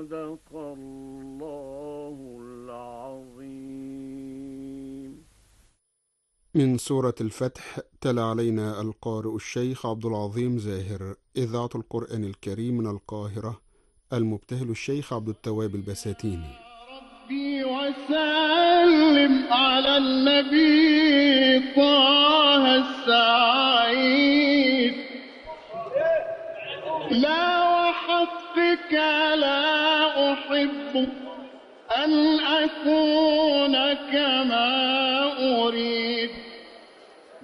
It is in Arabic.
صدق الله العظيم. من سورة الفتح تلا علينا القارئ الشيخ عبد العظيم زاهر. إذاعة القرآن الكريم من القاهرة. المبتهل الشيخ عبد التواب البساتيني. ربي وسلم على النبي طه السعيد. لا وحقك لا أحب أن أكون كما أريد.